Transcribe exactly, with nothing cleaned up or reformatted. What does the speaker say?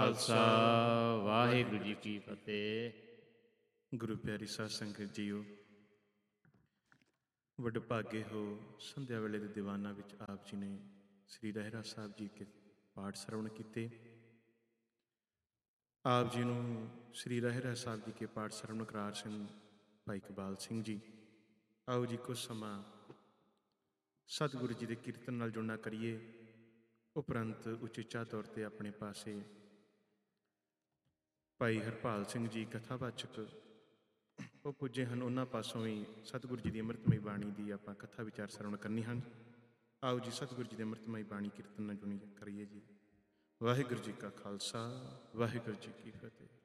ਖਾਲਸਾ ਵਾਹਿਗੁਰੂ ਜੀ ਕੀ ਫਤਿਹ। ਗੁਰੂ ਪਿਆਰੀ ਸਾਧ ਸੰਗਤ ਜੀਓ, ਵਡਭਾਗੇ ਹੋ ਸੰਧਿਆ ਵੇਲੇ ਦੇ ਦੀਵਾਨਾਂ ਵਿੱਚ ਆਪ ਜੀ ਨੇ ਸ੍ਰੀ ਰਹਿਰਾਸ ਸਾਹਿਬ ਜੀ ਕੇ ਪਾਠ ਸਰਵਣ ਕੀਤੇ। ਆਪ ਜੀ ਨੂੰ ਸ੍ਰੀ ਰਹਿਰਾਸ ਸਾਹਿਬ ਜੀ ਕੇ ਪਾਠ ਸਰਵਣ ਕਰਾਰ ਸਿੰਘ ਭਾਈ ਇਕਬਾਲ ਸਿੰਘ ਜੀ। ਆਓ ਜੀ ਕੁਝ ਸਮਾਂ ਸਤਿਗੁਰੂ ਜੀ ਦੇ ਕੀਰਤਨ ਨਾਲ ਜੁੜਨਾ ਕਰੀਏ। ਉਪਰੰਤ ਉਚੇਚਾ ਤੌਰ 'ਤੇ ਆਪਣੇ ਪਾਸੇ ਭਾਈ ਹਰਪਾਲ ਸਿੰਘ ਜੀ ਕਥਾਵਾਚਕ ਉਹ ਪੁੱਜੇ ਹਨ, ਉਹਨਾਂ ਪਾਸੋਂ ਵੀ ਸਤਿਗੁਰੂ ਜੀ ਦੀ ਅੰਮ੍ਰਿਤਮਈ ਬਾਣੀ ਦੀ ਆਪਾਂ ਕਥਾ ਵਿਚਾਰ ਸਰਵਣ ਕਰਨੀ ਹਨ। ਆਓ ਜੀ ਸਤਿਗੁਰੂ ਜੀ ਦੀ ਅੰਮ੍ਰਿਤਮਈ ਬਾਣੀ ਕੀਰਤਨ ਨਾਲ ਜੁਣੀ ਕਰੀਏ ਜੀ। ਵਾਹਿਗੁਰੂ ਜੀ ਕਾ ਖਾਲਸਾ, ਵਾਹਿਗੁਰੂ ਜੀ ਕੀ ਫਤਿਹ।